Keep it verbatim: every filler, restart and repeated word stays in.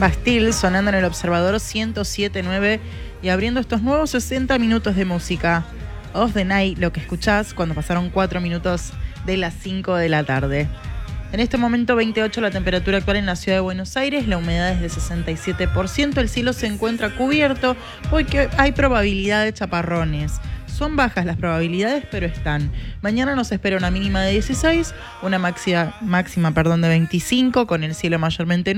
Bastille sonando en el Observador ciento siete punto nueve y abriendo estos nuevos sesenta minutos de música. Of the Night, lo que escuchás cuando pasaron cuatro minutos de las cinco de la tarde. En este momento veintiocho la temperatura actual en la ciudad de Buenos Aires, la humedad es de sesenta y siete por ciento, el cielo se encuentra cubierto porque hay probabilidad de chaparrones. Son bajas las probabilidades, pero están. Mañana nos espera una mínima de dieciséis, una máxima, máxima perdón, de veinticinco, con el cielo mayormente